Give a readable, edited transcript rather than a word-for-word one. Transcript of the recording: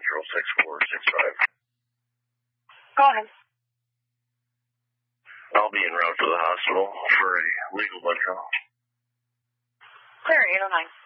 Central 6465. Go ahead. I'll be en route to the hospital for a legal blood draw. Clear 809.